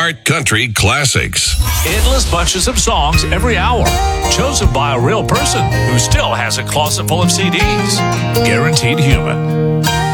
Ironheart Country Classics. Endless bunches of songs every hour, chosen by a real person who still has a closet full of CDs. Guaranteed Human.